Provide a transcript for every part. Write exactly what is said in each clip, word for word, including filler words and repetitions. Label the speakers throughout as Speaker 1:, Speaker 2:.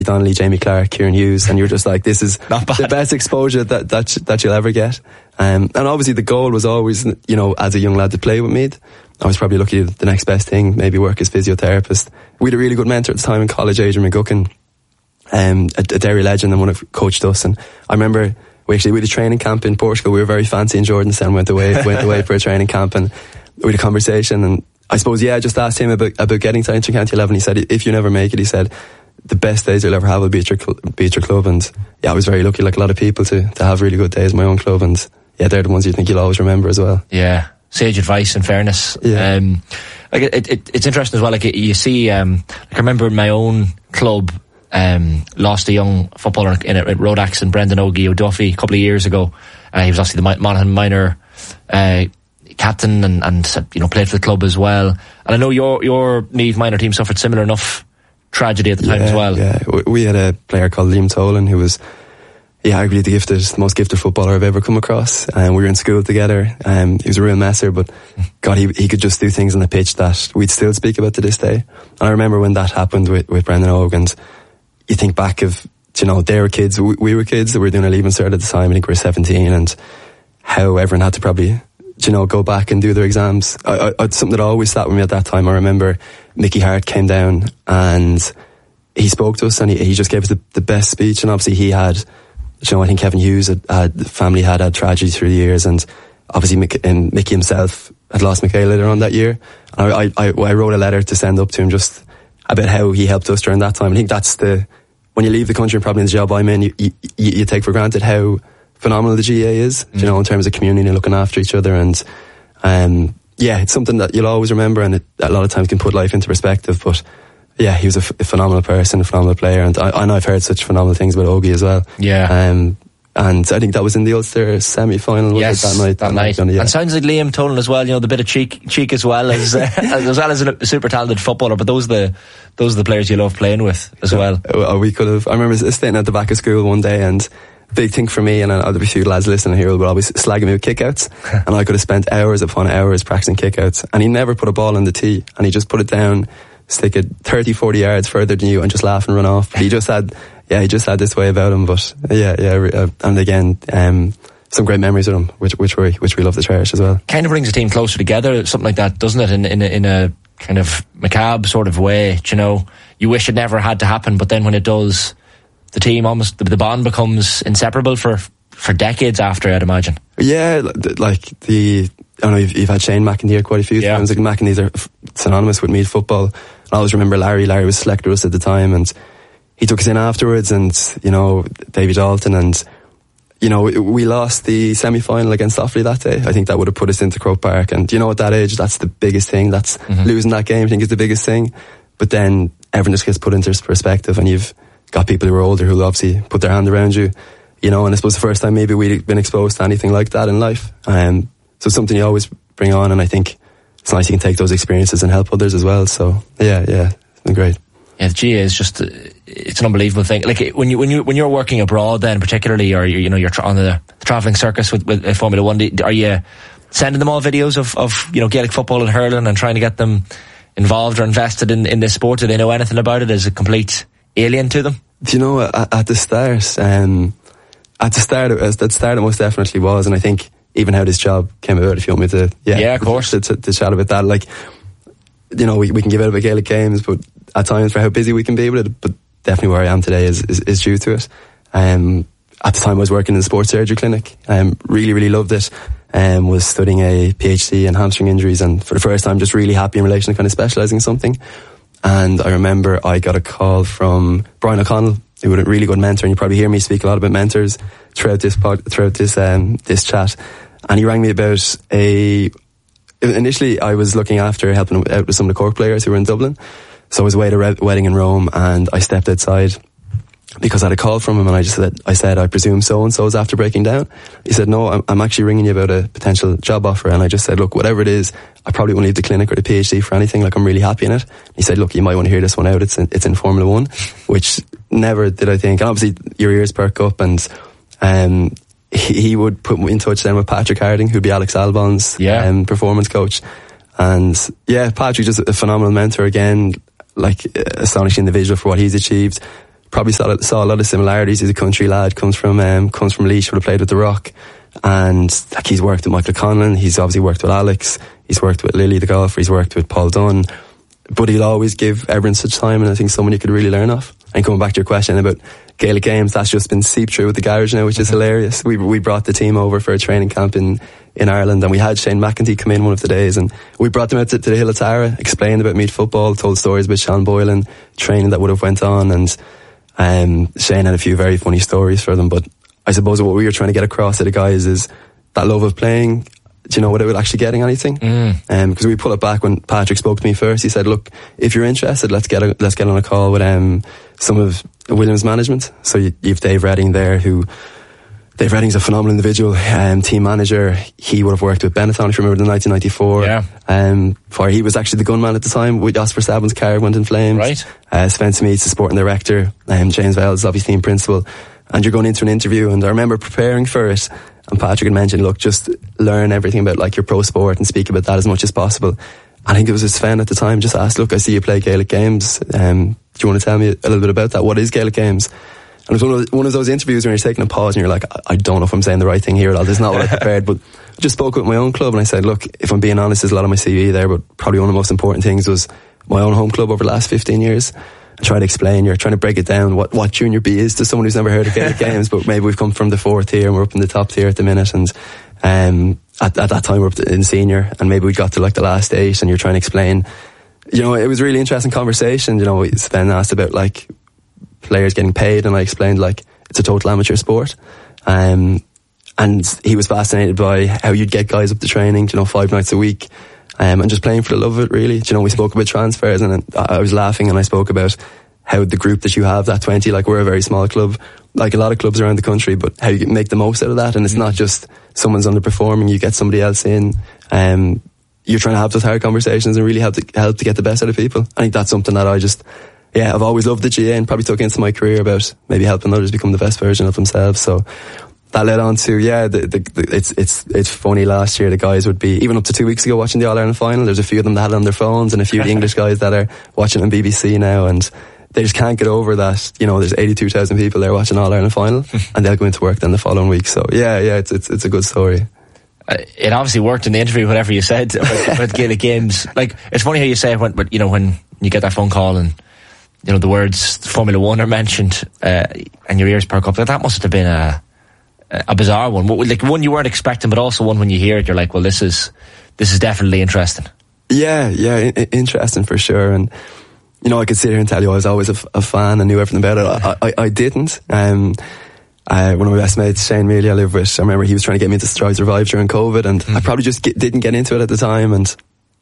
Speaker 1: Donnelly, Jamie Clark, Kieran Hughes, and you're just like, this is the best exposure that that that you'll ever get. Um, and obviously the goal was always, you know, as a young lad to play with Meath. I was probably lucky the next best thing, maybe work as physiotherapist. We had a really good mentor at the time in college, Adrian McGuckin, um, a, a Derry legend, and one of coached us. And I remember we actually we had a training camp in Portugal. We were very fancy in Jordan's and went away went away for a training camp, and we had a conversation. And I suppose, yeah, I just asked him about about getting to Intercounty eleven. He said, if you never make it, he said, the best days you'll ever have will be at your, cl- be at your club. And yeah, I was very lucky, like a lot of people, to, to have really good days in my own club. And yeah, they're the ones you think you'll always remember as well.
Speaker 2: Yeah, sage advice, in fairness.
Speaker 1: Yeah.
Speaker 2: Um, like it, it, it's interesting as well. Like you see, um, like I remember in my own club, um, lost a young footballer in it at Rodax, and Brendan Ogie O'Duffy a couple of years ago. Uh, he was obviously the Monaghan minor uh, captain, and, and you know played for the club as well. And I know your your Meath minor team suffered similar enough tragedy at the time
Speaker 1: yeah,
Speaker 2: as well.
Speaker 1: Yeah, we had a player called Liam Tolan who was, yeah, arguably the gifted, the most gifted footballer I've ever come across. And um, we were in school together. Um, he was a real messer, but God, he he could just do things on the pitch that we'd still speak about to this day. And I remember when that happened with, with Brendan Og, and you think back of, you know, they were kids, we, we were kids that were doing a leaving cert at the time. I think we were seventeen, and how everyone had to probably, you know, go back and do their exams. I, I, something that always sat with me at that time. I remember Mickey Hart came down and he spoke to us, and he, he just gave us the, the best speech. And obviously he had, you know, I think Kevin Hughes had, had the family had had tragedy through the years, and obviously Mickey, and Mickey himself had lost Michaela later on that year. And I, I, I wrote a letter to send up to him just about how he helped us during that time. I think that's the, when you leave the country and probably in the job I'm in, you, you, you take for granted how phenomenal the G A A is, mm. you know, in terms of community and looking after each other. And um, yeah, it's something that you'll always remember, and it a lot of times can put life into perspective. But yeah, he was a, f- a phenomenal person, a phenomenal player, and I, I know I've heard such phenomenal things about Ogie as well.
Speaker 2: Yeah.
Speaker 1: Um, and I think that was in the Ulster semi-final, was
Speaker 2: yes,
Speaker 1: it, that night?
Speaker 2: that, that night. night. Yeah. And sounds like Liam Tolan as well, you know, the bit of cheek cheek as well as uh, as well as a super talented footballer. But those are the those are the players you love playing with as well.
Speaker 1: Uh, we could have. I remember staying at the back of school one day, and big thing for me, and I'll be a few lads listening here will always slagging me with kickouts, and I could have spent hours upon hours practicing kickouts, and he never put a ball in the tee, and he just put it down, stick it thirty, forty yards further than you, and just laugh and run off. But he just had, yeah, he just had this way about him. But yeah, yeah, and again, um, some great memories with him, which which we which we love to cherish as well.
Speaker 2: Kind of brings a team closer together, something like that, doesn't it? In in a, in a kind of macabre sort of way. You know, you wish it never had to happen, but then when it does, the team almost, the bond becomes inseparable for for decades after, I'd imagine.
Speaker 1: Yeah, like the, I don't know, you've, you've had Shane McEntee here quite a few yeah. times. Like McEntee's are synonymous with Meath football. I always remember Larry. Larry was selected with us at the time, and he took us in afterwards, and, you know, Davy Dalton, and, you know, we lost the semi-final against Offaly that day. I think that would have put us into Croke Park, and, you know, at that age, that's the biggest thing. That's mm-hmm. losing that game, I think, is the biggest thing. But then everyone just gets put into perspective, and you've got people who are older who obviously put their hand around you, you know, and I suppose the first time maybe we'd been exposed to anything like that in life. Um, so it's something you always bring on, and I think it's nice you can take those experiences and help others as well. So yeah, yeah, it's been great.
Speaker 2: Yeah, the G A A is just, it's an unbelievable thing. Like when you when you when you're working abroad, then particularly, or you know you're on the travelling circus with, with Formula One, are you sending them all videos of of you know Gaelic football and hurling and trying to get them involved or invested in in this sport? Do they know anything about it? Is it complete alien to them?
Speaker 1: Do you know, at, at the start, um, at the start, at the start it most definitely was, and I think even how this job came about, if you want me to, yeah,
Speaker 2: yeah, of course,
Speaker 1: to, to, to chat about that, like, you know, we, we can give out about Gaelic games, but at times for how busy we can be with it, but definitely where I am today is, is, is due to it. Um, at the time I was working in the sports surgery clinic, um, really, really loved it, um, was studying a PhD in hamstring injuries, and for the first time just really happy in relation to kind of specialising in something. And I remember I got a call from Brian O'Connell, who was a really good mentor, and you probably hear me speak a lot about mentors throughout this pod, throughout this um, this chat. And he rang me about a. Initially, I was looking after helping out with some of the Cork players who were in Dublin. So I was away at a re- wedding in Rome, and I stepped outside because I had a call from him, and I just said, I said, I presume so and so is after breaking down. He said, no, I'm, I'm actually ringing you about a potential job offer. And I just said, look, whatever it is, I probably won't leave the clinic or the PhD for anything. Like, I'm really happy in it. He said, look, you might want to hear this one out. It's in, it's in Formula One, which never did I think. And obviously your ears perk up, and um, he, he would put me in touch then with Patrick Harding, who'd be Alex Albon's
Speaker 2: yeah.
Speaker 1: um, performance coach. And yeah, Patrick just a phenomenal mentor again, like astonishing individual for what he's achieved. probably saw, saw a lot of similarities. He's a country lad, comes from um, comes from Laois, would have played with The Rock, and like he's worked with Michael Conlon, he's obviously worked with Alex, he's worked with Lily the golfer, he's worked with Paul Dunn, but he'll always give everyone such time, and I think someone you could really learn off. And coming back to your question about Gaelic Games, that's just been seeped through with the garage now, which is hilarious. We we brought the team over for a training camp in, in Ireland, and we had Shane McEntee come in one of the days, and we brought them out to, to the Hill of Tara, explained about Meath football, told stories about Sean Boylan, training that would have went on, and um, Shane had a few very funny stories for them. But I suppose what we were trying to get across to the guys is that love of playing, do you know, without actually getting anything.
Speaker 2: Mm.
Speaker 1: Um, because we pull it back when Patrick spoke to me first. He said, look, if you're interested, let's get a, let's get on a call with um, some of Williams management. So you, you have Dave Redding there, who Dave Redding's a phenomenal individual, um, team manager. He would have worked with Benetton, if you remember, in nineteen ninety-four.
Speaker 2: Yeah.
Speaker 1: Um, for he was actually the gunman at the time. With Oscar Sabin's car went in flames.
Speaker 2: Right.
Speaker 1: Uh, Sven Smeets, the sporting director. Um, James Wells, obviously team principal. And you're going into an interview, and I remember preparing for it, and Patrick had mentioned, look, just learn everything about like your pro sport and speak about that as much as possible. I think it was Sven at the time just asked, look, I see you play Gaelic Games. Um, do you want to tell me a little bit about that? What is Gaelic Games? And it was one of, one of those interviews where you're taking a pause and you're like, I, I don't know if I'm saying the right thing here at all. This is not what I prepared. But I just spoke with my own club, and I said, look, if I'm being honest, there's a lot on my C V there, but probably one of the most important things was my own home club over the last fifteen years. I try to explain, you're trying to break it down, what, what Junior B is to someone who's never heard of Gaelic Games, but maybe we've come from the fourth tier and we're up in the top tier at the minute, and um, at, at that time we're up in senior, and maybe we got to like the last eight, and you're trying to explain, you know, it was a really interesting conversation. You know, Sven asked about like players getting paid, and I explained like it's a total amateur sport, um, and he was fascinated by how you'd get guys up to training, you know, five nights a week. Um, and just playing for the love of it, really. Do you know, we spoke about transfers, and I was laughing, and I spoke about how the group that you have, that twenty, like we're a very small club, like a lot of clubs around the country, but how you can make the most out of that. And it's not just someone's underperforming, you get somebody else in. Um, you're trying to have those hard conversations and really help to, help to get the best out of people. I think that's something that I just, yeah, I've always loved the G A A and probably took into my career about maybe helping others become the best version of themselves. So that led on to, yeah, the, the, the, it's it's it's funny. Last year, the guys would be, even up to two weeks ago, watching the All-Ireland final. There's a few of them that had it on their phones, and a few of the English guys that are watching on B B C now, and they just can't get over that, you know, there's eighty-two thousand people there watching All-Ireland final, and they'll go into work then the following week. So, yeah, yeah, it's it's, it's a good story.
Speaker 2: Uh, it obviously worked in the interview, whatever you said about, about Gaelic Games. Like, it's funny how you say it, when, but, you know, when you get that phone call and, you know, the words Formula One are mentioned, uh, and your ears perk up, that must have been a a bizarre one, like one you weren't expecting, but also one when you hear it, you're like, well, this is this is definitely interesting. Yeah,
Speaker 1: yeah, I- interesting for sure. And you know, I could sit here and tell you I was always a, f- a fan and knew everything about it. I, I, I didn't. Um, uh, one of my best mates, Shane Mealy, I live with, I remember he was trying to get me into Strive Survive during COVID, and mm. I probably just get, didn't get into it at the time. And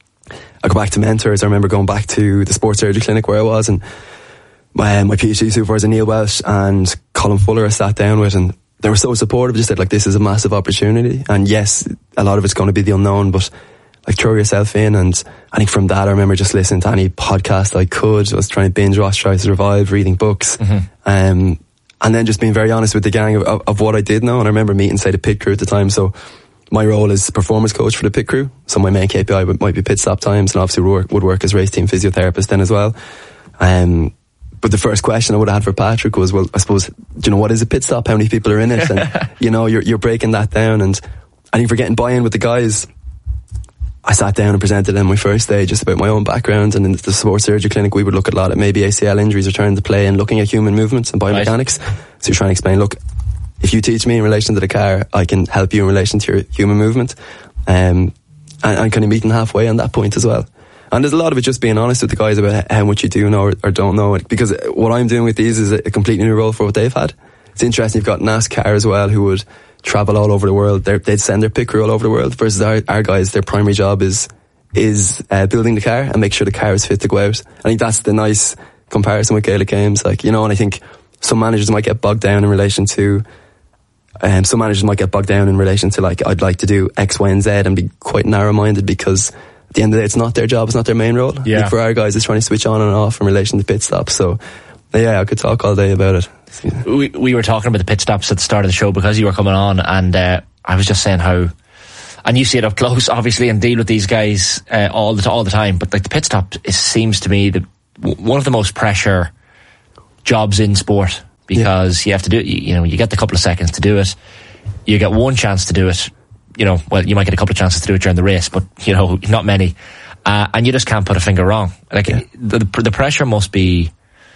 Speaker 1: I go back to mentors. I remember going back to the sports surgery clinic where I was, and my, my PhD supervisor Neil Welsh and Colin Fuller I sat down with, and they were so supportive. Just said, like, this is a massive opportunity, and yes, a lot of it's going to be the unknown, but like, throw yourself in. And I think from that, I remember just listening to any podcast I could. I was trying to binge watch, try to survive, reading books, mm-hmm. um, and then just being very honest with the gang of, of, of what I did know. And I remember meeting, say, the pit crew at the time. So my role is performance coach for the pit crew. So my main K P I might be pit stop times, and obviously would work, would work as race team physiotherapist then as well. Um, But the first question I would have had for Patrick was, well, I suppose, do you know, what is a pit stop? How many people are in it? And, you know, you're, you're breaking that down. And I think for getting buy-in with the guys, I sat down and presented them my first day just about my own background. And in the sports surgery clinic, we would look at a lot at maybe A C L injuries returning to play and looking at human movements and biomechanics. Right. So you're trying to explain, look, if you teach me in relation to the car, I can help you in relation to your human movement. Um, and, and kind of meeting halfway on that point as well. And there's a lot of it just being honest with the guys about how much you do know or, or don't know. Because what I'm doing with these is a completely new role for what they've had. It's interesting, you've got NASCAR as well, who would travel all over the world. They're, they'd send their pit crew all over the world, versus our, our guys, their primary job is is uh, building the car and make sure the car is fit to go out. I think that's the nice comparison with Gaelic Games. Like, you know, and I think some managers might get bogged down in relation to um, some managers might get bogged down in relation to, like, I'd like to do X, Y and Z, and be quite narrow-minded, because at the end of the day, it's not their job, it's not their main role.
Speaker 2: Yeah.
Speaker 1: I think for our guys, it's trying to switch on and off in relation to pit stops. So, yeah, I could talk all day about it.
Speaker 2: We, we were talking about the pit stops at the start of the show because you were coming on, and uh, I was just saying how, and you see it up close, obviously, and deal with these guys uh, all the all the time. But like the pit stop, it seems to me that one of the most pressure jobs in sport, because yeah. you have to do it. You, you know, you get the couple of seconds to do it. You get one chance to do it. You know, well, you might get a couple of chances to do it during the race, but you know, not many. Uh, and you just can't put a finger wrong. Like yeah. the the pressure must be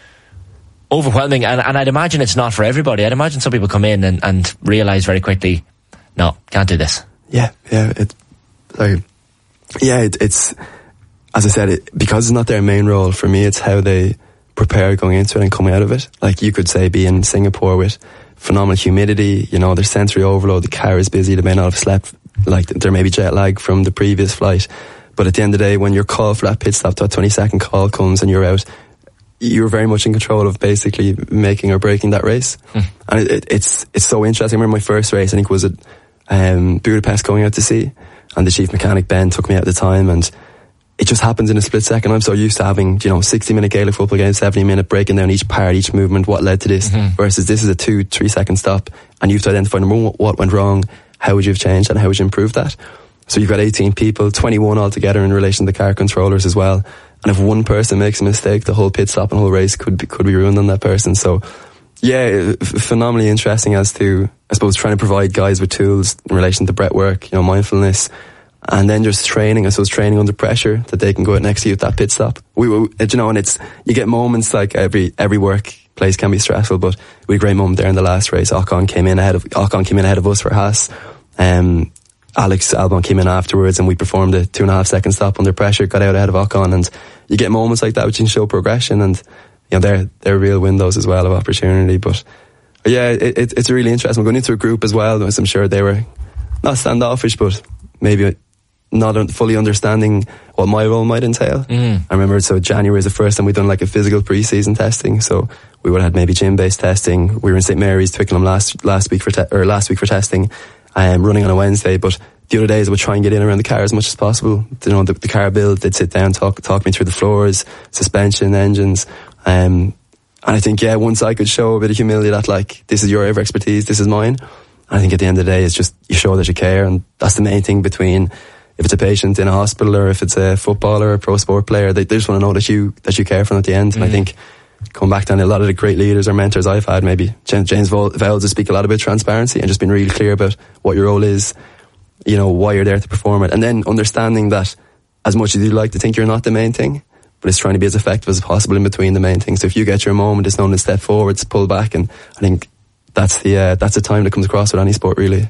Speaker 2: overwhelming, and, and I'd imagine it's not for everybody. I'd imagine some people come in and, and realise very quickly, no, can't do this.
Speaker 1: Yeah, yeah, it, like, yeah, it, it's as I said, it, because it's not their main role. For me, it's how they prepare going into it and coming out of it. Like you could say, be in Singapore with phenomenal humidity. You know, there's sensory overload. The car is busy. They may not have slept. Like there may be jet lag from the previous flight. But at the end of the day, when your call for that pit stop, that twenty second call comes and you're out, you're very much in control of basically making or breaking that race. Mm. And it, it, it's it's so interesting. I remember my first race, I think was at um, Budapest going out to sea, and the chief mechanic, Ben, took me out at the time, and it just happens in a split second. I'm so used to having, you know, sixty minute Gaelic football games, seventy minute, breaking down each part, each movement, what led to this, mm-hmm. versus this is a two, three second stop, and you have to identify, number one, what went wrong, how would you have changed, and how would you improve that? So you've got eighteen people, twenty-one altogether in relation to the car controllers as well. And if one person makes a mistake, the whole pit stop and whole race could be, could be ruined on that person. So yeah, phenomenally interesting as to, I suppose, trying to provide guys with tools in relation to breath work, you know, mindfulness, and then just training, I suppose, training under pressure that they can go out next to you at that pit stop. We, we you know, and it's, you get moments like every, every workplace can be stressful, but we had a great moment there in the last race. Ocon came in ahead of, Ocon came in ahead of us for Haas. Um, Alex Albon came in afterwards and we performed a two and a half second stop under pressure, got out ahead of Ocon, and you get moments like that which can show progression, and you know, they're, they're real windows as well of opportunity. But yeah, it, it, it's really interesting. We're going into a group as well, as I'm sure they were not standoffish, but maybe not fully understanding what my role might entail. Mm. I remember, so January is the first time we'd done like a physical pre-season testing, so we would have had maybe gym-based testing. We were in Saint Mary's, Twickenham last, last week for, te- or last week for testing. Um, running on a Wednesday, but the other days I would try and get in around the car as much as possible. You know, the, the car build, they'd sit down, talk talk me through the floors, suspension, engines, um, and I think, yeah, once I could show a bit of humility that, like, this is your area of expertise, this is mine, I think at the end of the day it's just, you show that you care, and that's the main thing between, if it's a patient in a hospital or if it's a footballer or a pro sport player, they, they just want to know that you that you care for them at the end. Mm-hmm. And I think, come back down to a lot of the great leaders or mentors I've had, maybe James, James Vowles, to speak a lot about transparency and just being really clear about what your role is, you know, why you're there to perform it, and then understanding that as much as you like to think you're not the main thing, but it's trying to be as effective as possible in between the main things. So if you get your moment, it's known to step forward, to pull back, and I think that's the uh, that's the time that comes across with any sport, really.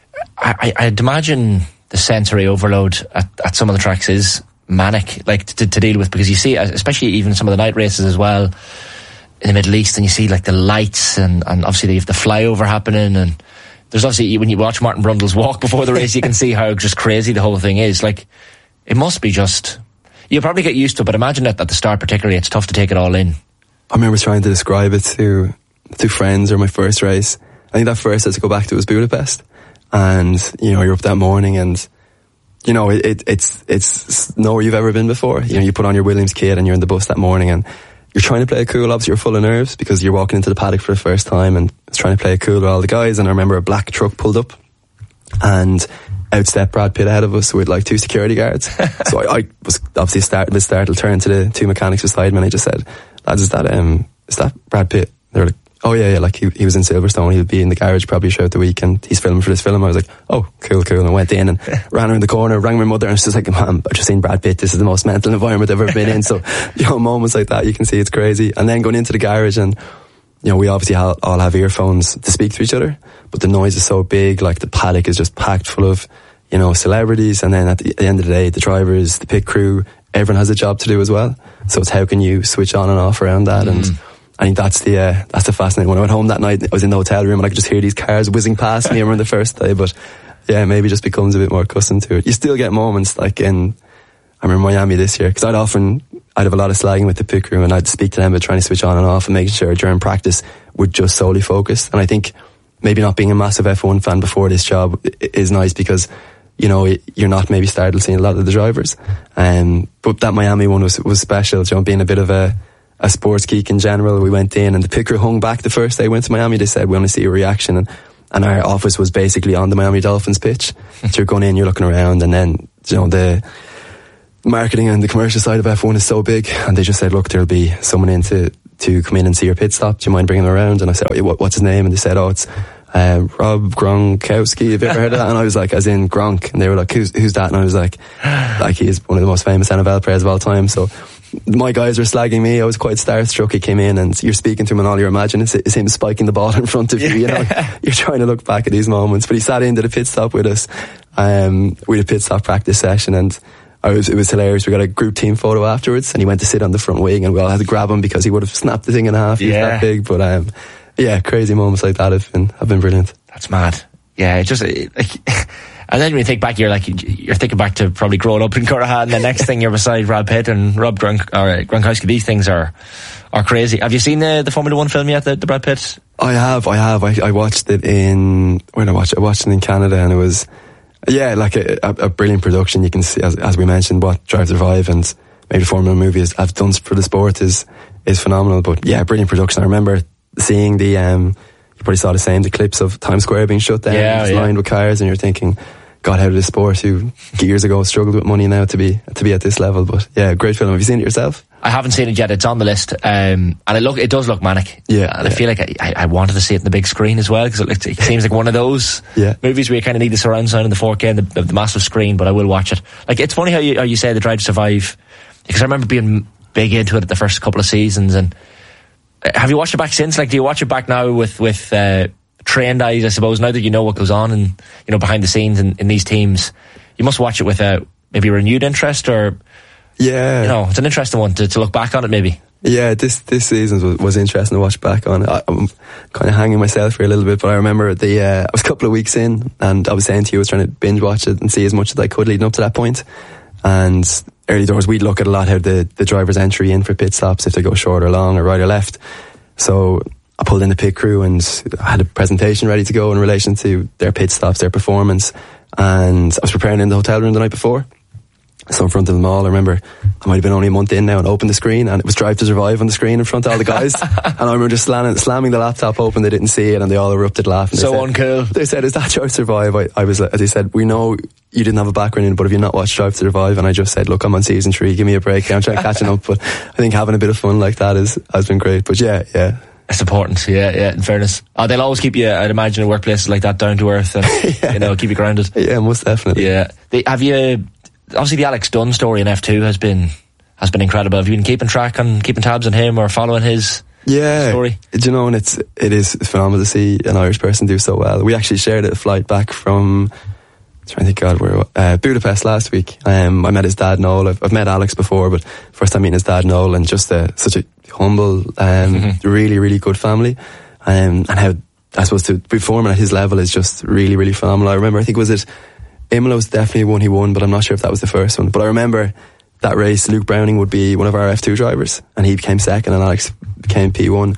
Speaker 2: I, I'd imagine the sensory overload at, at some of the tracks is manic, like to, to deal with, because you see, especially even some of the night races as well in the Middle East, and you see like the lights, and, and obviously they have the flyover happening, and there's obviously, when you watch Martin Brundle's walk before the race, you can see how just crazy the whole thing is. Like, it must be just, you'll probably get used to it, but imagine that at the start particularly, it's tough to take it all in.
Speaker 1: I remember trying to describe it to to friends, or my first race. I think that first I had to go back to was Budapest, and you know, you're up that morning, and you know, it, it it's it's nowhere you've ever been before. You know, you put on your Williams kit and you're in the bus that morning, and you're trying to play it cool. Obviously you're full of nerves because you're walking into the paddock for the first time, and it's trying to play it cool with all the guys. And I remember a black truck pulled up, and out stepped Brad Pitt ahead of us with like two security guards. So I, I was obviously start with startled, turned to the two mechanics beside me, and I just said, lads, is that um is that Brad Pitt? They were like, oh yeah, yeah, like he, he was in Silverstone, he'll be in the garage probably throughout the week, and he's filming for this film. I was like, oh, cool, cool. And I went in and ran around the corner, rang my mother, and she's like, Mom, I've just seen Brad Pitt, this is the most mental environment I've ever been in. So, you know, moments like that, you can see it's crazy. And then going into the garage, and, you know, we obviously all have earphones to speak to each other, but the noise is so big, like the paddock is just packed full of, you know, celebrities, and then at the, at the end of the day, the drivers, the pit crew, everyone has a job to do as well. So it's how can you switch on and off around that, mm. and I think that's the uh, that's the fascinating. When I went home that night, I was in the hotel room and I could just hear these cars whizzing past me around the first day. But yeah, maybe just becomes a bit more accustomed to it. You still get moments like in, I remember Miami this year, because I'd often, I'd have a lot of slagging with the pit crew, and I'd speak to them about trying to switch on and off and making sure during practice we're just solely focused. And I think maybe not being a massive F one fan before this job is nice, because, you know, you're not maybe startled seeing a lot of the drivers. Um, but that Miami one was, was special, you know, being a bit of a, a sports geek in general. We went in and the pit crew hung back the first day I went to Miami. They said, we want to see your reaction. And, and our office was basically on the Miami Dolphins pitch. So you're going in, you're looking around, and then, you know, the marketing and the commercial side of F one is so big, and they just said, look, there'll be someone in to, to come in and see your pit stop. Do you mind bringing him around? And I said, oh, what, what's his name? And they said, oh, it's uh, Rob Gronkowski. Have you ever heard of that? And I was like, as in Gronk. And they were like, who's who's that? And I was like, like he's one of the most famous N F L players of all time. So my guys were slagging me. I was quite starstruck. He came in and you're speaking to him and all you're imagining is, is him spiking the ball in front of you. You know, you're trying to look back at these moments. But he sat into the pit stop with us. Um, we had a pit stop practice session, and I was, it was hilarious. We got a group team photo afterwards, and he went to sit on the front wing, and we all had to grab him because he would have snapped the thing in half. He's
Speaker 2: yeah.
Speaker 1: that big. But um, yeah, crazy moments like that have been have been brilliant.
Speaker 2: That's mad. Yeah, it just it, like. And then when you think back, you're like, you're thinking back to probably growing up in Currahan, and the next thing you're beside Brad Pitt and Rob Gronk, or Gronkowski. These things are are crazy. Have you seen the, the Formula One film yet, the, the Brad Pitt?
Speaker 1: I have, I have. I, I watched it in, where did I watch it? I watched it in Canada, and it was, yeah, like a, a, a brilliant production. You can see, as, as we mentioned, what Drive to Survive and maybe the Formula One movie has have done for the sport is is phenomenal. But yeah, brilliant production. I remember seeing the, um, you probably saw the same, the clips of Times Square being shut down,
Speaker 2: yeah, yeah.
Speaker 1: lined with cars, and you're thinking, God, how did a sport who years ago struggled with money now to be to be at this level? But yeah, great film. Have you seen it yourself?
Speaker 2: I haven't seen it yet. It's on the list, um, and it look it does look manic.
Speaker 1: Yeah,
Speaker 2: and
Speaker 1: yeah.
Speaker 2: I feel like I, I wanted to see it in the big screen as well, because it, it seems like one of those
Speaker 1: yeah.
Speaker 2: movies where you kind of need the surround sound and the four K and the, the massive screen. But I will watch it. Like, it's funny how you how you say the Drive to Survive, because I remember being big into it the first couple of seasons. And have you watched it back since? Like, do you watch it back now with with uh, trained eyes, I suppose, now that you know what goes on and, you know, behind the scenes in, in these teams? You must watch it with a maybe renewed interest, or
Speaker 1: yeah,
Speaker 2: you know, it's an interesting one to, to look back on it maybe.
Speaker 1: Yeah, this this season was, was interesting to watch back on. I, I'm kind of hanging myself here a little bit, but I remember the uh, I was a couple of weeks in, and I was saying to you, I was trying to binge watch it and see as much as I could leading up to that point. And early doors, we'd look at a lot how the the driver's entry in for pit stops, if they go short or long or right or left. So I pulled in the pit crew and I had a presentation ready to go in relation to their pit stops, their performance. And I was preparing in the hotel room the night before. So in front of them all, I remember I might have been only a month in now, and opened the screen, and it was Drive to Survive on the screen in front of all the guys. And I remember just slamming, slamming the laptop open. They didn't see it, and they all erupted laughing. They
Speaker 2: so
Speaker 1: said,
Speaker 2: uncool.
Speaker 1: They said, "Is that Drive to Survive?" I, I was, as they said, "We know you didn't have a background in it, but have you not watched Drive to Survive?" And I just said, "Look, I'm on season three. Give me a break. I'm trying to catch up." But I think having a bit of fun like that is has been great. But yeah, yeah.
Speaker 2: It's important, yeah, yeah, in fairness. Oh, they'll always keep you, I'd imagine, in workplaces like that, down to earth and, yeah. you know, keep you grounded.
Speaker 1: Yeah, most definitely.
Speaker 2: Yeah. They, have you, obviously the Alex Dunn story in F two has been, has been incredible. Have you been keeping track on, keeping tabs on him or following his
Speaker 1: yeah,
Speaker 2: story?
Speaker 1: Do you know, and it's, it is phenomenal to see an Irish person do so well. We actually shared a flight back from, I'm trying to think, God, where, uh, Budapest last week. Um, I met his dad, Noel. I've, I've met Alex before, but first time meeting his dad, Noel, and just uh, such a humble, um, mm-hmm. really, really good family. Um, and how, I suppose, to be performing at his level is just really, really phenomenal. I remember, I think, was it, Imola was definitely one he won, but I'm not sure if that was the first one. But I remember that race, Luke Browning would be one of our F two drivers, and he became second, and Alex became P one.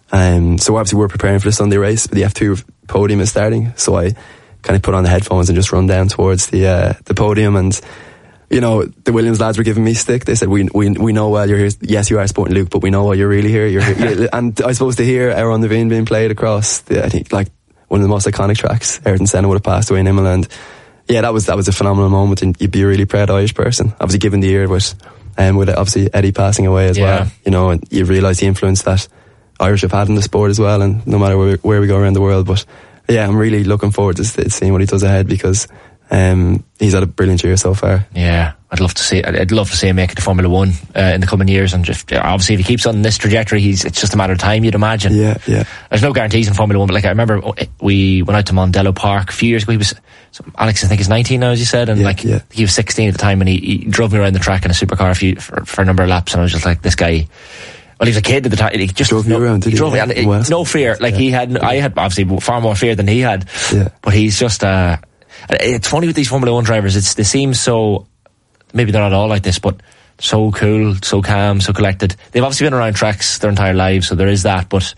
Speaker 1: Um, so obviously we're preparing for the Sunday race, but the F two podium is starting, so I kind of put on the headphones and just run down towards the uh, the podium. And you know, the Williams lads were giving me stick. They said, we we we know why you're here. Yes, you are supporting Luke, but we know why you're really here. You're here. And I suppose to hear Aaron Levine being played across the, I think, like one of the most iconic tracks, Ayrton Senna would have passed away in Imola, and yeah, that was that was a phenomenal moment, and you'd be a really proud Irish person. Obviously given the year with um, with obviously Eddie passing away as yeah. well, you know, and you realise the influence that Irish have had in the sport as well, and no matter where, where we go around the world. But yeah, I'm really looking forward to seeing what he does ahead, because um, he's had a brilliant year so far.
Speaker 2: Yeah, I'd love to see. I'd love to see him make it to Formula One uh, in the coming years, and just obviously if he keeps on this trajectory, he's it's just a matter of time, you'd imagine.
Speaker 1: Yeah, yeah.
Speaker 2: There's no guarantees in Formula One, but like I remember we went out to Mondello Park a few years ago. He was so Alex, I think, is nineteen now, as you said, and yeah, like yeah. he was sixteen at the time, and he, he drove me around the track in a supercar a few for, for a number of laps, and I was just like, this guy. Well, he was a kid at the time. He just
Speaker 1: drove
Speaker 2: no,
Speaker 1: you around, did
Speaker 2: he? Drove
Speaker 1: he?
Speaker 2: me, and it, no fear. Like yeah. he had, I had obviously far more fear than he had.
Speaker 1: Yeah.
Speaker 2: But he's just. Uh, it's funny with these Formula One drivers. It's they seem so. Maybe they're not all like this, but so cool, so calm, so collected. They've obviously been around tracks their entire lives, so there is that. But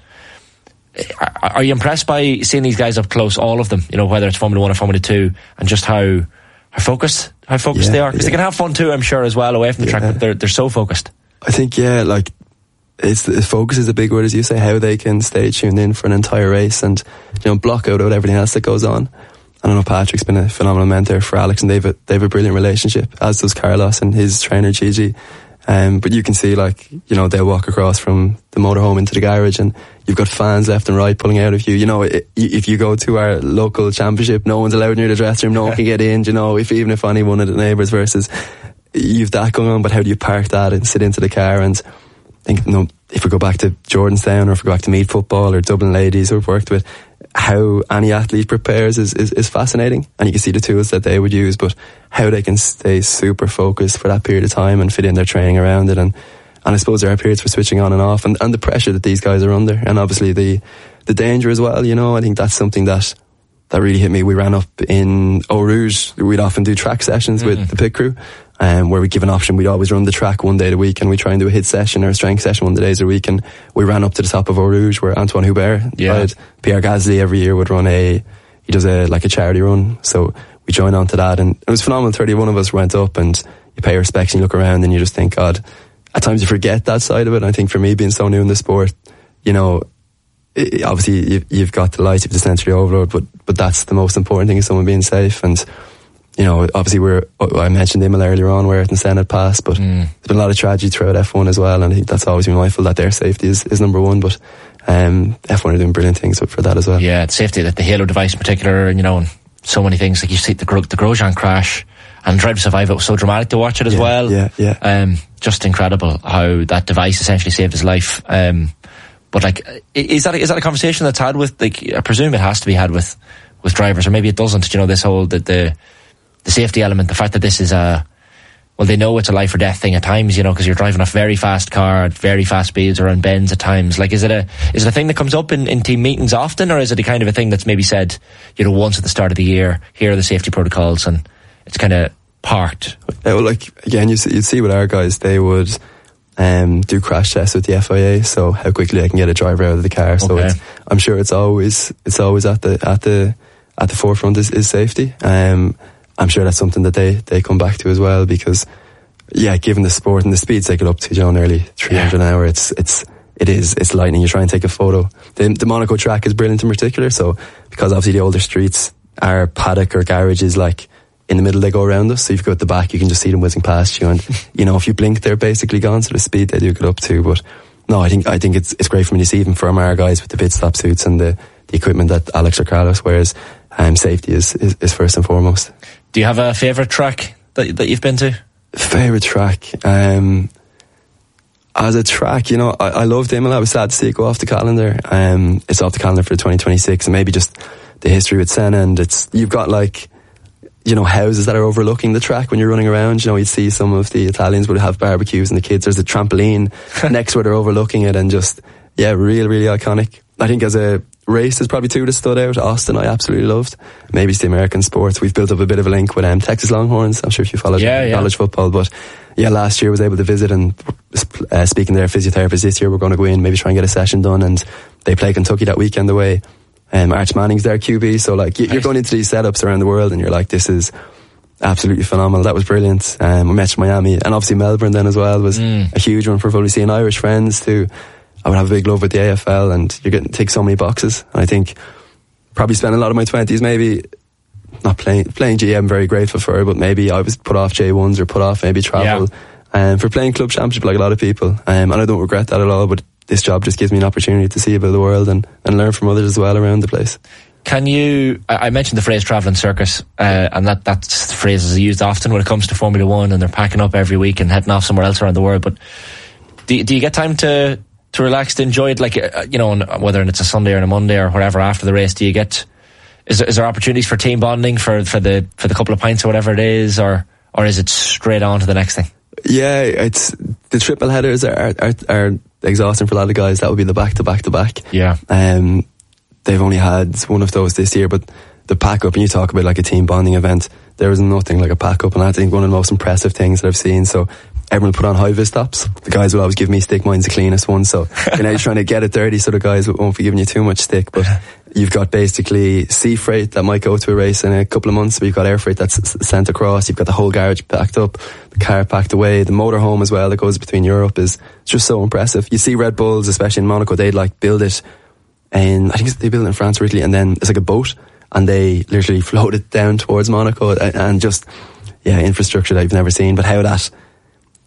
Speaker 2: are you impressed by seeing these guys up close, all of them? You know, whether it's Formula One or Formula Two, and just how how focused, how focused
Speaker 1: yeah,
Speaker 2: they are, because
Speaker 1: yeah.
Speaker 2: they can have fun too, I'm sure, as well, away from the
Speaker 1: yeah.
Speaker 2: track. But they're they're so focused.
Speaker 1: I think yeah, like. It's, it's focus is a big word, as you say, how they can stay tuned in for an entire race and, you know, block out everything else that goes on. I don't know, Patrick's been a phenomenal mentor for Alex, and they've a, they've a brilliant relationship, as does Carlos and his trainer Gigi. Um, but you can see, like, you know, they'll walk across from the motorhome into the garage and you've got fans left and right pulling out of you. You know, it, if you go to our local championship, no one's allowed near the dressing room, no one can get in, you know, if even if any one of the neighbours versus you've that going on, but how do you park that and sit into the car? And I think, you know, if we go back to Jordanstown or if we go back to Meath Football or Dublin Ladies who we've worked with, how any athlete prepares is, is, is fascinating, and you can see the tools that they would use, but how they can stay super focused for that period of time and fit in their training around it. And, and I suppose there are periods for switching on and off, and, and the pressure that these guys are under, and obviously the, the danger as well, you know. I think that's something that, that really hit me. We ran up in Eau Rouge, we'd often do track sessions mm-hmm. with the pit crew, um, where we give an option. We'd always run the track one day of the week, and we try and do a hit session or a strength session one of the days of the week. And we ran up to the top of Eau Rouge where Antoine Hubert,
Speaker 2: yeah.
Speaker 1: Pierre Gasly every year would run a, he does a, like a charity run. So we joined on to that, and it was phenomenal. thirty-one of us went up, and you pay respects and you look around and you just think, God, at times you forget that side of it. And I think for me, being so new in the sport, you know, it, obviously you've, you've got the light, you've the sensory overload, but, but that's the most important thing, is someone being safe. And, you know, obviously we're, I mentioned Imola earlier on where Ayrton Senna had passed, but mm. there's been a lot of tragedy throughout F one as well, and I think that's always been mindful that their safety is, is number one. But um, F one are doing brilliant things for that as well.
Speaker 2: Yeah, it's safety, that the Halo device in particular, and you know, and so many things, like you see the, Gro- the Grosjean crash and Drive to Survive, it was so dramatic to watch it as
Speaker 1: yeah,
Speaker 2: well.
Speaker 1: Yeah, yeah.
Speaker 2: Um, just incredible how that device essentially saved his life. Um, but like, is that, is that a conversation that's had with, like, I presume it has to be had with, with drivers, or maybe it doesn't, you know, this whole, the, the, the safety element, the fact that this is a, well, they know it's a life or death thing at times, you know, because you're driving a very fast car at very fast speeds or on bends at times. Like, is it a, is it a thing that comes up in, in team meetings often, or is it a kind of a thing that's maybe said, you know, once at the start of the year, here are the safety protocols, and it's kind of parked?
Speaker 1: Yeah, well, like, again, you see, you'd see with our guys, they would um, do crash tests with the F I A, so how quickly they can get a driver out of the car. So
Speaker 2: okay.
Speaker 1: it's, I'm sure it's always, it's always at the, at the, at the forefront is, is safety. Um, I'm sure that's something that they, they come back to as well, because, yeah, given the sport and the speeds they get up to, you know, nearly three hundred yeah. an hour, it's, it's, it is, it's lightning. You try and take a photo. The, the Monaco track is brilliant in particular, so, because obviously the older streets, our paddock or garage is like, in the middle they go around us, so if you go at the back, you can just see them whizzing past you, and, you know, if you blink, they're basically gone, so the speed they do get up to. But, no, I think, I think it's, it's great for me to see, even from our guys with the pit stop suits and the, the equipment that Alex or Carlos wears, um, safety is, is, is first and foremost.
Speaker 2: Do you have a favourite track that that you've been to?
Speaker 1: Favourite track? Um, as a track, you know, I, I loved Imola. I was sad to see it go off the calendar. Um, it's off the calendar for twenty twenty-six, and maybe just the history with Senna, and it's, you've got like, you know, houses that are overlooking the track when you're running around. You know, you'd see some of the Italians would have barbecues, and the kids, there's a trampoline next where they're overlooking it, and just, yeah, really, really iconic. I think as a race, there's probably two that stood out. Austin, I absolutely loved. Maybe it's the American sports. We've built up a bit of a link with um, Texas Longhorns. I'm sure if you followed
Speaker 2: yeah, yeah.
Speaker 1: college football, but yeah, last year I was able to visit, and uh, speaking to their physiotherapists this year, we're going to go in, maybe try and get a session done, and they play Kentucky that weekend away. Um, Arch Manning's their Q B, so like, you're going into these setups around the world, and you're like, this is absolutely phenomenal. That was brilliant. Um, we met Miami, and obviously Melbourne then as well was mm. a huge one for probably seeing Irish friends too. I would have a big love with the A F L, and you're getting to tick so many boxes. And I think probably spent a lot of my twenties maybe not playing playing G M, very grateful for, but maybe I was put off J ones or put off maybe travel. Yeah. Um, for playing club championship like a lot of people. Um, and I don't regret that at all, but this job just gives me an opportunity to see a bit of the world and, and learn from others as well around the place.
Speaker 2: Can you, I mentioned the phrase travelling circus, uh, and that, that phrase is used often when it comes to Formula One, and they're packing up every week and heading off somewhere else around the world, but do, do you get time to to relax, to enjoy it, like, uh, you know, whether it's a Sunday or a Monday or whatever after the race? Do you get, is there, is there opportunities for team bonding for, for the for the couple of pints or whatever it is, or or is it straight on to the next thing?
Speaker 1: Yeah, it's the triple headers are, are are exhausting for a lot of guys. That would be the back to back to back.
Speaker 2: Yeah.
Speaker 1: Um, they've only had one of those this year, but the pack up, and you talk about like a team bonding event, there is nothing like a pack up, and I think one of the most impressive things that I've seen. So everyone put on high vis tops. The guys will always give me stick. Mine's the cleanest one, so you know, you're trying to get it dirty so the guys won't be giving you too much stick. But you've got basically sea freight that might go to a race in a couple of months, but you've got air freight that's sent across. You've got the whole garage packed up, the car packed away, the motorhome as well that goes between Europe is just so impressive. You see Red Bulls, especially in Monaco, they'd like build it, and I think they build it in France or Italy, and then it's like a boat, and they literally float it down towards Monaco, and just, yeah, infrastructure that you've never seen. But how that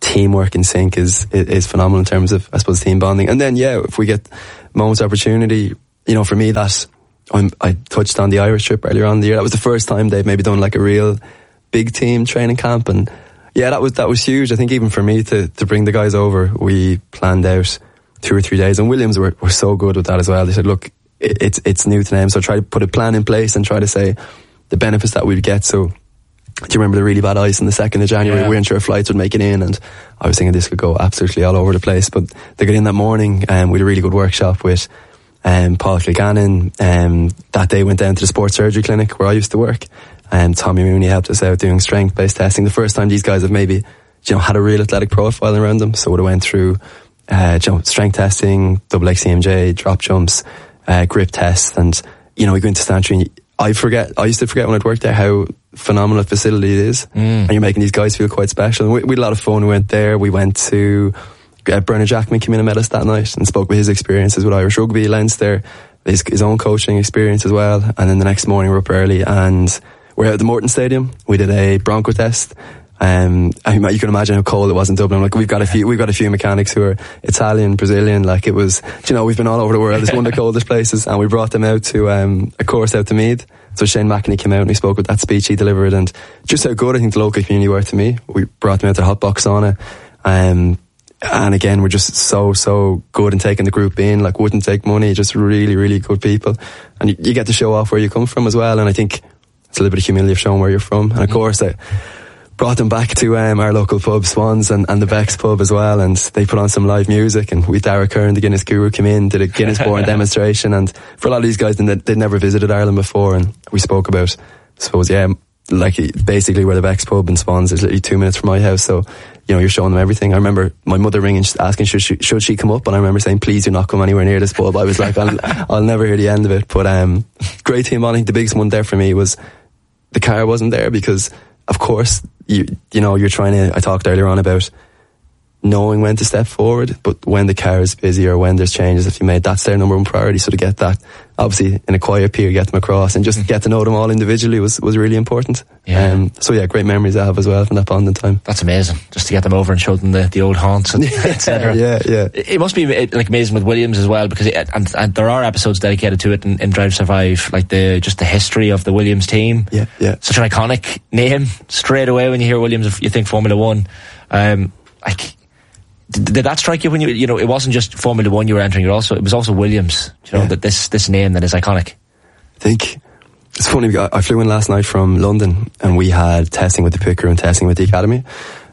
Speaker 1: teamwork in sync is, is is phenomenal in terms of, I suppose, team bonding. And then, yeah, if we get moments of opportunity, you know, for me, that I'm, I touched on the Irish trip earlier on in the year. That was the first time they've maybe done like a real big team training camp, and yeah, that was that was huge. I think even for me to to bring the guys over, we planned out two or three days, and Williams were, were so good with that as well. They said, look, it, it's it's new to them, so try to put a plan in place and try to say the benefits that we'd get. So do you remember the really bad ice on the second of January? Yeah. We weren't sure if flights would make it in, and I was thinking this could go absolutely all over the place. But they got in that morning, and um, we had a really good workshop with um, Paul Kilgannon. Um, that day went down to the sports surgery clinic where I used to work, and Tommy Mooney helped us out doing strength-based testing. The first time these guys have maybe, you know, had a real athletic profile around them. So we went through uh, you know, strength testing, double X C M J, drop jumps, uh, grip tests, and you know, we go into Stantry, and I forget, I used to forget when I'd worked there how phenomenal a facility it is. Mm. And you're making these guys feel quite special. And we, we had a lot of fun. We went there, we went to, uh, Bernard Jackman came in and met us that night and spoke with his experiences with Irish Rugby, Leinster, his, his own coaching experience as well. And then the next morning we're up early and we're out at the Morton Stadium. We did a Bronco test. Um, I mean, you can imagine how cold it was in Dublin. Like, we've got a few, we've got a few mechanics who are Italian, Brazilian. Like, it was, you know, we've been all over the world. It's one of the coldest places, and we brought them out to um, a course out to Meath. So Shane McEnany came out and he spoke with that speech he delivered, and just how good I think the local community were to me. We brought them out to the hot box sauna, um, and again, we're just so so good in taking the group in. Like, wouldn't take money, just really really good people, and you, you get to show off where you come from as well. And I think it's a little bit of humility of showing where you're from. And of course, I brought them back to um, our local pub, Swans, and, and the Beck's pub as well, and they put on some live music, and we, Dara Curran, the Guinness guru, came in, did a Guinness Bourne demonstration. And for a lot of these guys, they'd, they'd never visited Ireland before, and we spoke about, I suppose, yeah, like basically where the Beck's pub and Swans is literally two minutes from my house. So, you know, you're showing them everything. I remember my mother ringing, asking should she, should she come up, and I remember saying, please do not come anywhere near this pub. I was like, I'll, I'll never hear the end of it. But um, great team. I think the biggest one there for me was the car wasn't there, because of course, you you know, you're trying to, I talked earlier on about knowing when to step forward, but when the car is busy or when there's changes that you made, that's their number one priority. So to get that, obviously in a quiet period, get them across and just mm. get to know them all individually was, was really important. Yeah. Um, so yeah, great memories I have as well from that bonding time.
Speaker 2: That's amazing, just to get them over and show them the, the old haunts and et cetera.
Speaker 1: Yeah, yeah.
Speaker 2: It must be like amazing with Williams as well, because it, and, and there are episodes dedicated to it in, in Drive to Survive, like the just the history of the Williams team.
Speaker 1: Yeah, yeah.
Speaker 2: Such an iconic name. Straight away when you hear Williams, you think Formula One. Um, like, did, did that strike you when you you know it wasn't just Formula One you were entering? It also it was also Williams. You know, yeah. that this this name that is iconic.
Speaker 1: I think it's funny. I flew in last night from London, and we had testing with the pit crew and testing with the academy.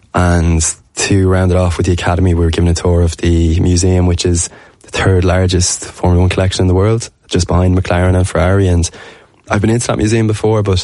Speaker 1: And to round it off with the academy, we were given a tour of the museum, which is the third largest Formula One collection in the world, just behind McLaren and Ferrari. And I've been into that museum before, but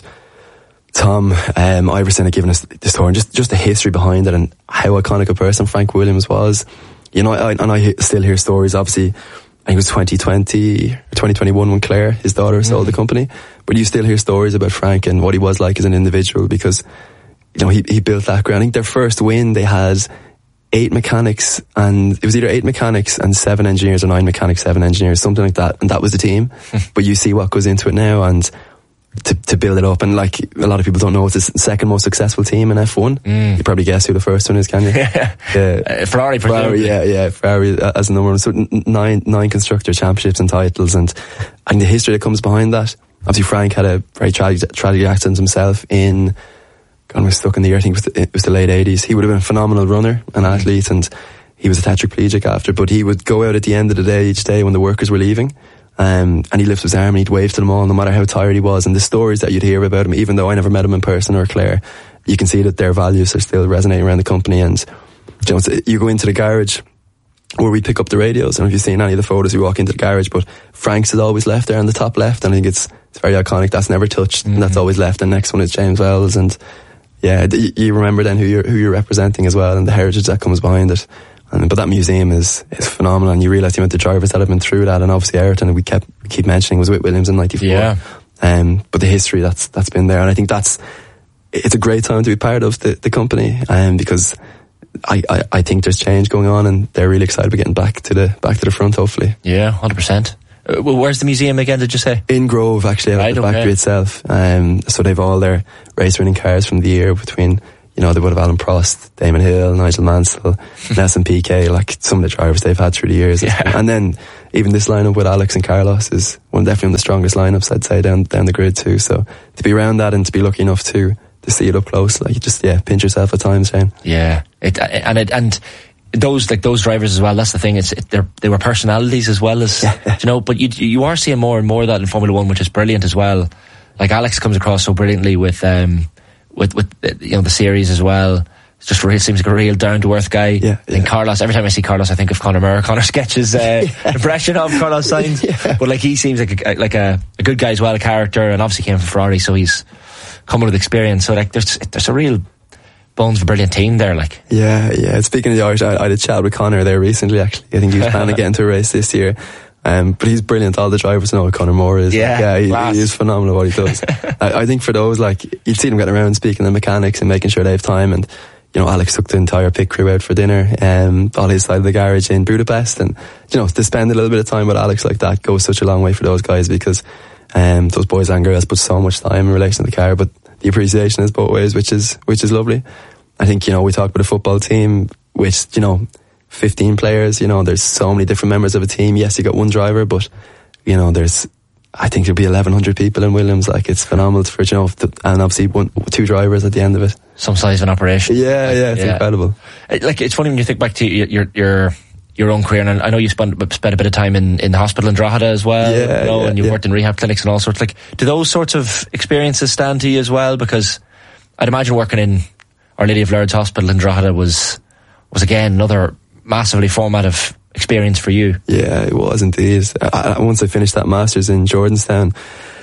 Speaker 1: Tom um, Iverson had given us this tour, and just, just the history behind it and how iconic a person Frank Williams was. You know, I, and I still hear stories, obviously. I think it was twenty twenty or twenty twenty-one when Claire, his daughter, sold mm. the company. But you still hear stories about Frank and what he was like as an individual, because, you know, he, he built that ground. I think their first win, they had eight mechanics, and it was either eight mechanics and seven engineers, or nine mechanics, seven engineers, something like that. And that was the team. But you see what goes into it now, and to, to build it up. And like, a lot of people don't know, it's the second most successful team in F one. Mm. You probably guess who the first one is, can you?
Speaker 2: yeah. Uh, Ferrari,
Speaker 1: Ferrari, yeah, yeah, Ferrari as the number one. So nine, nine constructor championships and titles, and I think the history that comes behind that. Obviously, Frank had a very tragic, tragic accident himself in, God, I was stuck in the year, I think it was the, it was the late eighties. He would have been a phenomenal runner, an mm. athlete, and he was a tetraplegic after, but he would go out at the end of the day, each day when the workers were leaving, Um, and he'd lift his arm and he'd wave to them all, no matter how tired he was. And the stories that you'd hear about him, even though I never met him in person or Claire, you can see that their values are still resonating around the company. And you know, you go into the garage where we pick up the radios. I don't know if you've seen any of the photos, we walk into the garage, but Frank's is always left there on the top left, and I think it's, it's very iconic. That's never touched, mm-hmm. and that's always left. And next one is James Wells, and yeah, you remember then who you're who you're representing as well, and the heritage that comes behind it. And, but that museum is, is phenomenal, and you realise the amount of drivers that have been through that, and obviously Ayrton, we kept we keep mentioning, was with Williams in ninety-four.
Speaker 2: Yeah.
Speaker 1: Um, but the history that's that's been there, and I think that's it's a great time to be part of the, the company, um, because I, I, I think there's change going on, and they're really excited about getting back to the back to the front, hopefully.
Speaker 2: Yeah, one hundred percent. Uh, well, where's the museum again, did you say?
Speaker 1: In Grove, actually, out
Speaker 2: right,
Speaker 1: of the
Speaker 2: okay.
Speaker 1: factory itself. Um, so they've all their race winning cars from the year between you know, they would have Alan Prost, Damon Hill, Nigel Mansell, Nelson Piquet, like some of the drivers they've had through the years.
Speaker 2: Yeah.
Speaker 1: And then even this lineup with Alex and Carlos is one definitely one of the strongest lineups, I'd say, down down the grid too. So to be around that and to be lucky enough to to see it up close, like, you just, yeah, pinch yourself at times, Shane.
Speaker 2: Yeah. It, and it, and those, like those drivers as well, that's the thing, it's it, they're, they were personalities as well as,
Speaker 1: yeah.
Speaker 2: you know, but you you are seeing more and more of that in Formula One, which is brilliant as well. Like Alex comes across so brilliantly with um with with you know the series as well. It's just real, seems like a real down to earth guy.
Speaker 1: Yeah,
Speaker 2: and
Speaker 1: yeah.
Speaker 2: Carlos, every time I see Carlos, I think of Conor Murray. Conor Sketch's uh, yeah. impression of Carlos Sainz. Yeah. But like he seems like a, like a, a good guy as well, a character, and obviously came from Ferrari, so he's coming with experience. So like there's there's a real bones of a brilliant team there. Like
Speaker 1: yeah, yeah. Speaking of the Irish, I, I did chat with Conor there recently. Actually, I think he was planning to get into a race this year. Um, but he's brilliant. All the drivers know what Conor Moore is.
Speaker 2: Yeah,
Speaker 1: like, yeah, he, he is phenomenal what he does. I, I think for those, like, you'd see them getting around speaking to mechanics and making sure they have time. And you know, Alex took the entire pit crew out for dinner, um, all his side of the garage in Budapest, and you know, to spend a little bit of time with Alex like that goes such a long way for those guys, because um, those boys and girls put so much time in relation to the car, but the appreciation is both ways, which is which is lovely. I think, you know, we talk about a football team with, you know, fifteen players, you know, there's so many different members of a team. Yes, you got one driver, but you know, there's, I think there'll be eleven hundred people in Williams. Like, it's phenomenal for, you know, and obviously one, two drivers at the end of it.
Speaker 2: Some size of an operation.
Speaker 1: Yeah, yeah, it's yeah. incredible.
Speaker 2: Like, it's funny when you think back to your your your own career, and I know you spent spent a bit of time in, in the hospital in Drogheda as well,
Speaker 1: yeah,
Speaker 2: you know,
Speaker 1: yeah,
Speaker 2: and you've
Speaker 1: yeah.
Speaker 2: worked in rehab clinics and all sorts. Like, do those sorts of experiences stand to you as well? Because I'd imagine working in Our Lady of Lourdes Hospital in Drogheda was was again another massively formative experience for you.
Speaker 1: Yeah, it was indeed. I, I, once I finished that Masters in Jordanstown,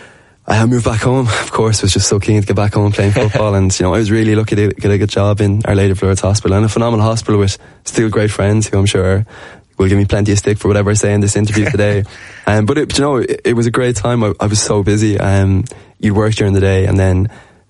Speaker 1: I moved back home. Of course, was just so keen to get back home playing football, and you know, I was really lucky to get a good job in Our Lady of Lourdes Hospital, and a phenomenal hospital with still great friends who I'm sure will give me plenty of stick for whatever I say in this interview today. Um, but it, you know, it, it was a great time. I, I was so busy. Um, you work during the day, and then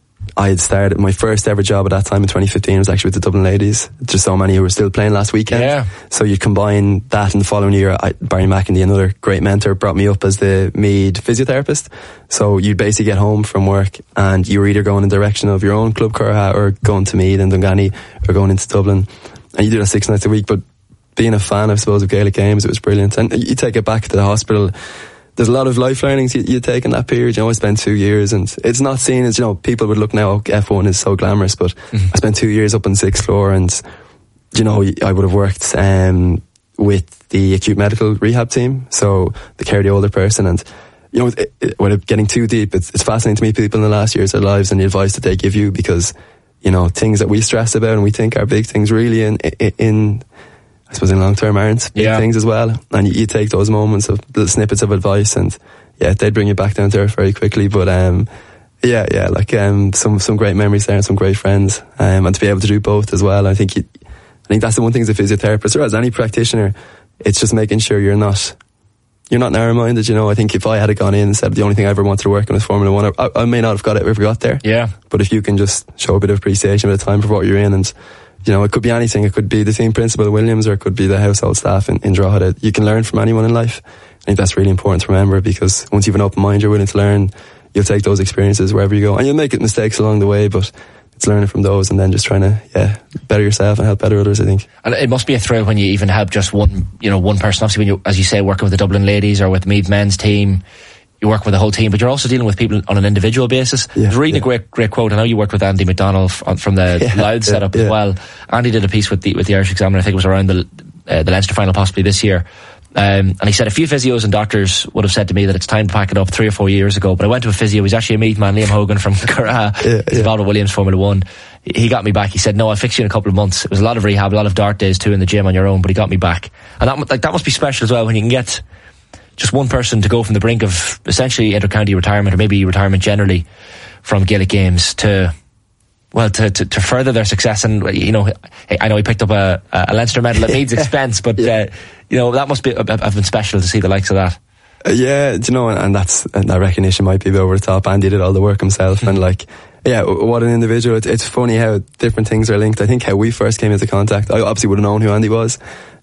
Speaker 1: I had started my first ever job at that time in twenty fifteen was actually with the Dublin Ladies. Just so many who were still playing last weekend.
Speaker 2: Yeah.
Speaker 1: So you combine that, and the following year, I, Barry McIndy, another great mentor, brought me up as the Mead physiotherapist. So you'd basically get home from work and you were either going in the direction of your own club Curragh or going to Mead and Dunganny or going into Dublin. And you do that six nights a week. But being a fan, I suppose, of Gaelic games, it was brilliant. And you take it back to the hospital. There's a lot of life learnings you, you take in that period. You know, I spent two years, and it's not seen as, you know, people would look now, oh, F one is so glamorous, but mm-hmm. I spent two years up on sixth floor, and you know, I would have worked um, with the acute medical rehab team, so the care of the older person, and you know, it, it, without getting too deep, it's, it's fascinating to meet people in the last years of their lives and the advice that they give you, because you know, things that we stress about and we think are big things, really in in, in I suppose in long term aren't big yeah. things as well. And you, you take those moments of little snippets of advice, and yeah, they'd bring you back down to earth very quickly. But um, yeah, yeah, like um, some some great memories there and some great friends, um, and to be able to do both as well. I think you, I think that's the one thing as a physiotherapist or as any practitioner, it's just making sure you're not you're not narrow minded. You know, I think if I had gone in and said the only thing I ever wanted to work on was Formula One, I, I may not have got it if we got there.
Speaker 2: Yeah.
Speaker 1: But if you can just show a bit of appreciation, a bit of time for what you're in, and you know, it could be anything. It could be the team principal at Williams, or it could be the household staff in, in Drogheda. You can learn from anyone in life. I think that's really important to remember, because once you have an open mind, you're willing to learn, you'll take those experiences wherever you go. And you'll make mistakes along the way, but it's learning from those and then just trying to, yeah, better yourself and help better others, I think.
Speaker 2: And it must be a thrill when you even help just one, you know, one person. Obviously, when you, as you say, working with the Dublin Ladies or with the Meath men's team, you work with the whole team, but you're also dealing with people on an individual basis.
Speaker 1: Yeah,
Speaker 2: I was reading
Speaker 1: yeah.
Speaker 2: a great, great quote. I know you worked with Andy McDonald from the
Speaker 1: yeah,
Speaker 2: Loud setup yeah, yeah. as well. Andy did a piece with the with the Irish Examiner. I think it was around the uh, the Leinster final, possibly this year. Um, and he said a few physios and doctors would have said to me that it's time to pack it up three or four years ago. But I went to a physio. He's actually a Meath man, Liam Hogan from Curragh.
Speaker 1: Yeah,
Speaker 2: He's
Speaker 1: yeah.
Speaker 2: involved with Williams Formula One. He got me back. He said, "No, I'll fix you in a couple of months." It was a lot of rehab, a lot of dart days too in the gym on your own. But he got me back, and that like that must be special as well when you can get just one person to go from the brink of essentially inter-county retirement, or maybe retirement generally from Gaelic games, to well to, to, to further their success. And you know, I know he picked up a, a Leinster medal at Meath's expense, but yeah. uh, you know, that must be have been special to see the likes of that.
Speaker 1: Uh, yeah, do you know, and, and that's and that recognition might be a bit over the top. Andy did all the work himself, mm-hmm. and like, yeah, what an individual. It, it's funny how different things are linked. I think how we first came into contact, I obviously would have known who Andy was.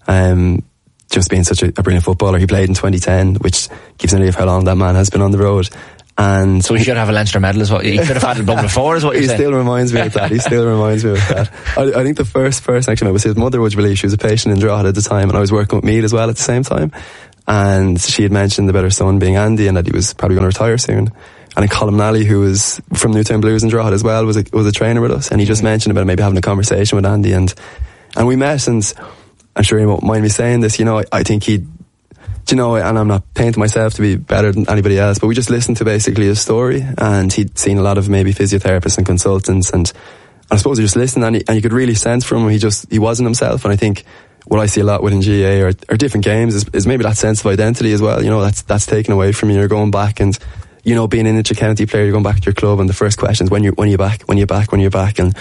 Speaker 1: Um, just being such a, a brilliant footballer. He played in twenty ten, which gives an idea of how long that man has been on the road. And
Speaker 2: so he should have a Leinster medal as well. He should have had it done before, is what you're
Speaker 1: he
Speaker 2: saying.
Speaker 1: He still reminds me of that. He still reminds me of that. I, I think the first person actually met was his mother, would you believe? She was a patient in Drogheda at the time, and I was working with Meath as well at the same time. And she had mentioned about her son being Andy and that he was probably going to retire soon. And then Colin Nally, who was from Newtown Blues in Drogheda as well, was a, was a trainer with us, and he just mm. mentioned about maybe having a conversation with Andy, and and we met, and I'm sure he won't mind me saying this, you know, I, I think he, you know, and I'm not painting myself to be better than anybody else, but we just listened to basically his story, and he'd seen a lot of maybe physiotherapists and consultants, and, and I suppose he just listened, and, he, and you could really sense from him he just he wasn't himself. And I think what I see a lot within G A or, or different games is, is maybe that sense of identity as well. You know, that's that's taken away from you. You're going back, and you know, being an inter-county player, you're going back to your club, and the first question is when you when you're back, when you're back, when you're back, and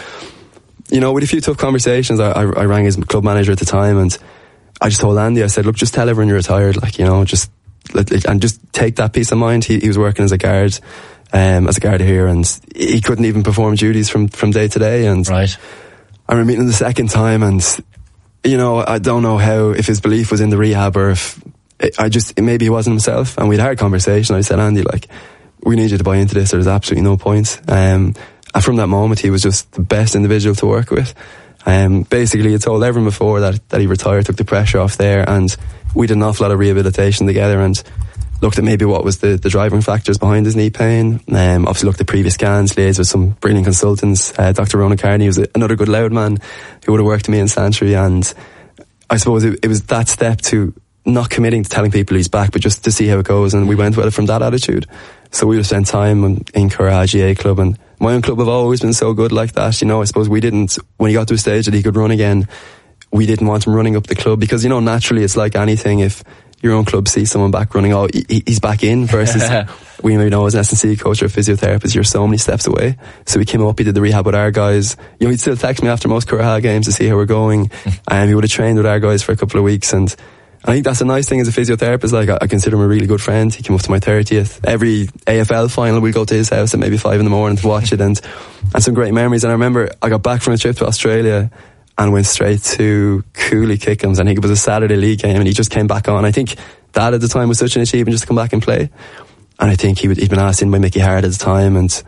Speaker 1: you know, with a few tough conversations, I, I, I rang his club manager at the time, and I just told Andy, I said, look, just tell everyone you're retired, like, you know, just and just take that peace of mind. He, he was working as a guard, um, as a guard here, and he couldn't even perform duties from from day to day. And
Speaker 2: right.
Speaker 1: I remember meeting him the second time, and you know, I don't know how, if his belief was in the rehab or if I just, maybe he wasn't himself. And we'd had a conversation. I said, Andy, like, we need you to buy into this, or there's absolutely no point. Um, and from that moment, he was just the best individual to work with. Um, basically, he told everyone before that, that he retired, took the pressure off there, and we did an awful lot of rehabilitation together and looked at maybe what was the, the driving factors behind his knee pain. Um, obviously looked at previous scans, liaised with some brilliant consultants. Uh, Doctor Ronan Carney was another good Loud man who would have worked with me in Santry, and I suppose it, it was that step to not committing to telling people he's back, but just to see how it goes, and we went with it from that attitude. So we would spend time in, in Curragh G A club, and my own club have always been so good like that. You know, I suppose we didn't, when he got to a stage that he could run again, we didn't want him running up the club, because, you know, naturally it's like anything, if your own club sees someone back running, oh, he, he's back in, versus we maybe know as an S and C coach or a physiotherapist, you're so many steps away. So we came up, he did the rehab with our guys. You know, he'd still text me after most Curragh games to see how we're going, and he would have trained with our guys for a couple of weeks. And I think that's a nice thing as a physiotherapist. Like, I, I consider him a really good friend. He came up to my thirtieth. Every A F L final, we'd go to his house at maybe five in the morning to watch it, and and some great memories. And I remember I got back from a trip to Australia and went straight to Cooley Kickham's, and I think it was a Saturday league game, and he just came back on. I think that at the time was such an achievement, just to come back and play. And I think he would, he'd been asked in by Mickey Hart at the time, and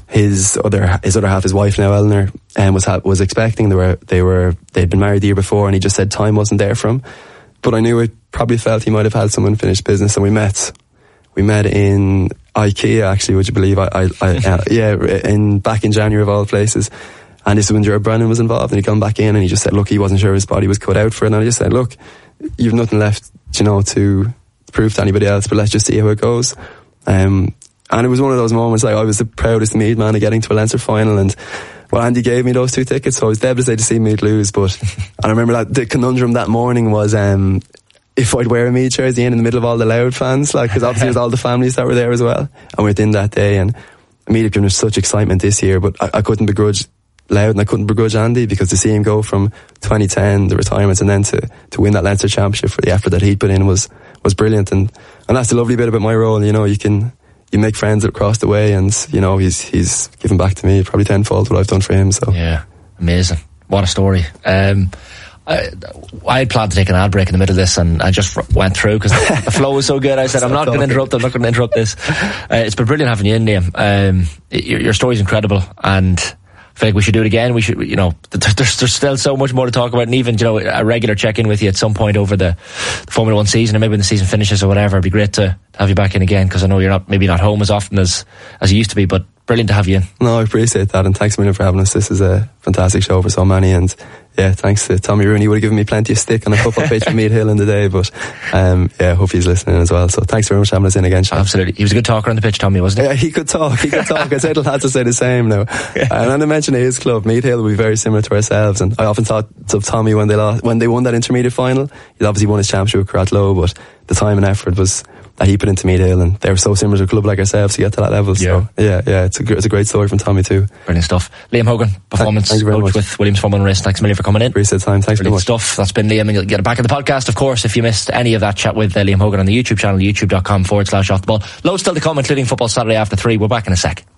Speaker 1: his other his other half, his wife now, Eleanor, um, was ha- was expecting. They were they were they'd been married the year before, and he just said time wasn't there for him. But I knew it probably felt he might have had some unfinished business, and we met. We met in IKEA, actually, would you believe? I, I, I uh, yeah, in back in January of all places. And this is when Gerard Brennan was involved, and he come back in, and he just said, look, he wasn't sure his body was cut out for it. And I just said, look, you've nothing left, you know, to prove to anybody else, but let's just see how it goes. Um, and it was one of those moments, like, I was the proudest Meath man of getting to a Leinster final, and well, Andy gave me those two tickets, so I was devastated to see Meath lose. But and I remember that the conundrum that morning was um, if I'd wear a Meath jersey in in the middle of all the Loud fans, like, because obviously there's all the families that were there as well, and we were in that day, and Meath have given us such excitement this year, but I, I couldn't begrudge Loud, and I couldn't begrudge Andy, because to see him go from twenty ten, the retirement, and then to, to win that Leinster Championship for the effort that he'd put in was was brilliant. And and that's the lovely bit about my role. You know, you can you make friends across the way, and you know, he's he's given back to me probably tenfold what I've done for him. So
Speaker 2: yeah, amazing. What a story. Um, I, I had planned to take an ad break in the middle of this, and I just went through because the, the flow was so good. I said, I'm not going to interrupt. I'm not going to interrupt this. Uh, it's been brilliant having you in, Liam. Um, your, your story's incredible, and I feel like we should do it again. We should, you know, there's, there's still so much more to talk about, and even, you know, a regular check-in with you at some point over the, the Formula One season, and maybe when the season finishes or whatever. It'd be great to, to have you back in again, because I know you're not maybe not home as often as as you used to be, but brilliant to have you in.
Speaker 1: No, I appreciate that, and thanks a million for having us. This is a fantastic show for so many, and yeah, thanks to Tommy Rooney. He would have given me plenty of stick on a football pitch for Meath Hill in the day, but um, yeah, I hope he's listening as well. So thanks very much for having us in again, Sean.
Speaker 2: Absolutely. He was a good talker on the pitch, Tommy, wasn't he?
Speaker 1: Yeah, he could talk. He could talk. I said I'll have to say the same now. Yeah. And I mentioned his club, Meath Hill, will be very similar to ourselves. And I often thought of Tommy when they lost, when they won that intermediate final. He'd obviously won his championship with Cratloe, but the time and effort was that he put into Meath Hill, and they were so similar to a club like ourselves to get to that level.
Speaker 2: Yeah.
Speaker 1: So yeah, yeah, it's a, it's a great story from Tommy too.
Speaker 2: Brilliant stuff. Liam Hogan, performance
Speaker 1: Thank,
Speaker 2: coach with Williams Formula Race. Thanks a million for coming in.
Speaker 1: Appreciate the time. Thanks
Speaker 2: Brilliant
Speaker 1: very much.
Speaker 2: stuff. That's been Liam, and you'll get it back in the podcast, of course, if you missed any of that chat with uh, Liam Hogan on the YouTube channel, youtube.com forward slash off the ball. Loads still to come, including Football Saturday after three. We're back in a sec.